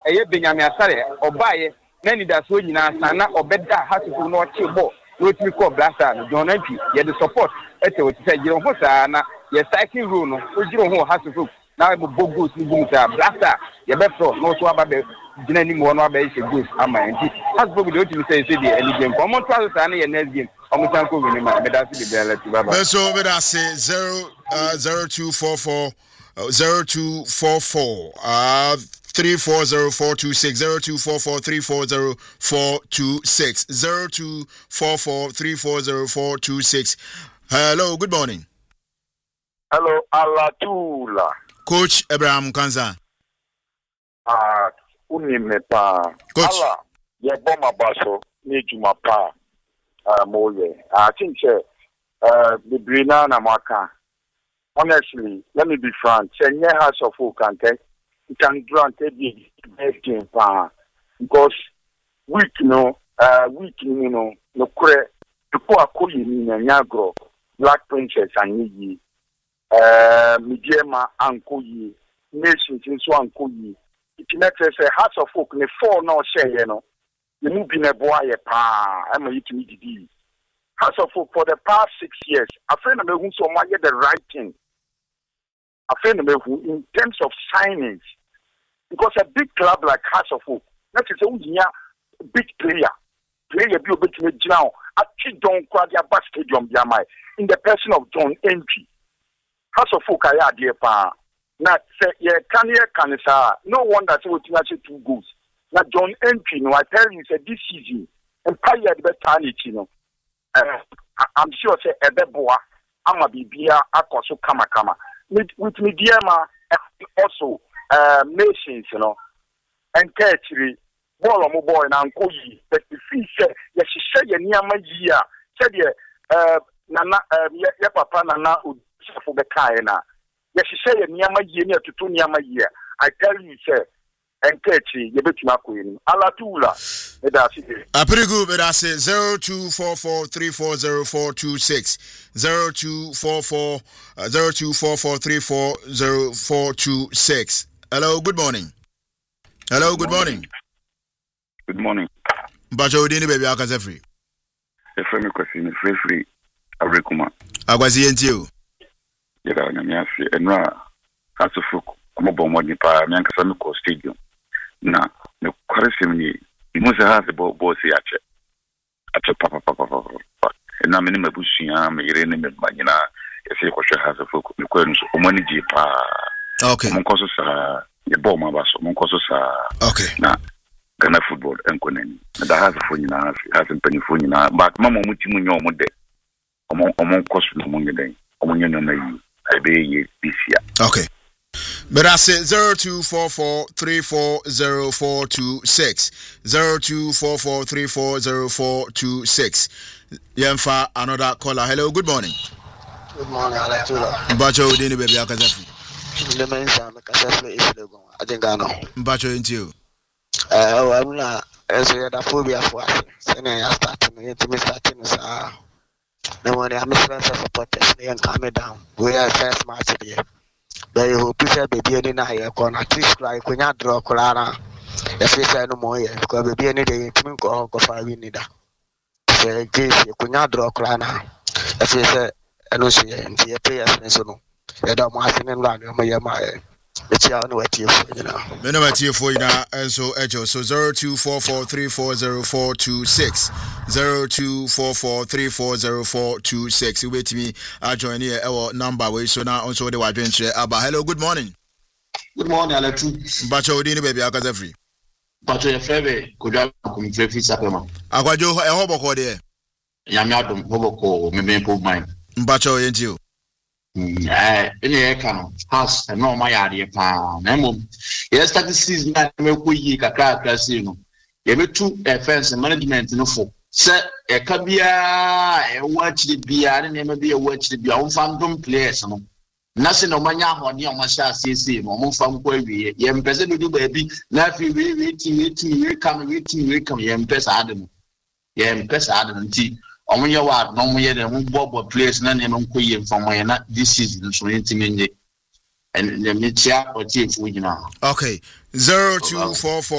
eye Benjamin Asare obaye na ni da so nyina sana obeda hasifu no chebo no timi ko blaster no John Anti ye the support ete we say jiro ho sa na ye cycling rule no ojiro ho hasifu na bo goals ni bum sa blaster ye be pro no so aba be jina ni mo no aba ise goals ama enti hasifu be timi say dey any game for month sa na ye next game omusanko we ni ma be da si be let baba so be da say 0244 340-426 0244-340-426 0244-340-426. Hello, good morning. Hello, Alatula. Coach Abraham Kanza. Unimepa. Coach. Ala, ye bomba baso, ni jumapa. Moye. I think the Brina Namaka. Honestly, let me be frank. Senior House of Folk can grant the best game because week no kure to ko akoli ni nyagro Black Princess anyi Midiema ankoyi nation so ankoyi it makes say House of Folk ne 4 no share no you move in a boy pa am you to me House of Folk for the past 6 years I feel na me who so ma get the right thing I feel na me who in terms of signings because a big club like House of Folk that is a big player be obet me now actually don't quite their back stadium in the person of John Entry. House of Folk are there pa na say ye can say no wonder say we actually 2 goals na John Entry no I tell you say this season Empire the better you know I'm sure say ebeboa ama bibia akoso kama with Midiema also nations you know and catchy ball mo boy na ankoyi but the fee say ye hihye ye niama yi a said ye nana ye papa nana udifo be kai na ye hihye ye niama yi ne atutu niama yi I tell you say and catchy ye betuma koyi alatula me da si pretty good but I say 0244-340-426 0244-340-426. Hello, good morning. Hello, good morning. Good morning. Bajo dini baby akaze free. Efremi kwesi free Abrekuma. Agwazi enti o. Yeda na miafi enwa House-of-Folk omobo nipa miankasa me ko stadium. Na me kwaresem ni imuze haze bo si ache papa. Na me ni mabusuya me yire ni me magina ese ko hwe House-of-Folk me ko enso omani ji pa. Okay. Mon koso sa ye bo ma baso mon koso sa. Okay. Na Ghana football enkoneni. Na House-of-Folk nyina has mpanifo nyina but mama mutimu nyo mo de. Omon koso no mo ngeden. Omonye no na yi. Ebe ye this year. Okay. But I say 0244-340-426 0244-340-426. Yemfa another caller. Hello, good morning. Good morning, Alatula. Mbacho dini baby akazafi. The man Sam Casafi is the one. I think I know. Mbacho into you. I'm not as a phobia for us. And I started to starting. No one I'm a supporters and calm it down. We are first match today. They will prefer baby any night. I can at least like when you draw Colana. If you say no more, because baby any day to go for we need that. Say, case you could not draw Colana. If you say, I know she and she players and so no. You don't want to run my. It's your own way to you know. Minimum for you now, and so Ejo. So 0244-340-426 0244-340-426. You wait to me. I join here our number way. So now also the adventure. Hello, good morning. Good morning, Aletu. Bacho Dini baby akaze free. Bacho ye frebe kuja kumfrefi sapema. Akwajo e hobo ko de. Yamiadum hobo ko memempo mine. Bacho yenti o. Any cano house and no my idea pa memo. Yes, that is not me kuyi kakra casino. You me two fence management no for. Say a cabia a watch the beer and never be a watch the beer on fandom players no. Nothing no mania on your masha CC, Momon from Quavi, Yem President do baby, Nafi waiting, come, Yem Pes Adam. Yem Pes Adam tea. On your word, no more than Bob players, none of them from my not this season, so intimate. And the mid or chief, we know. Okay, 0244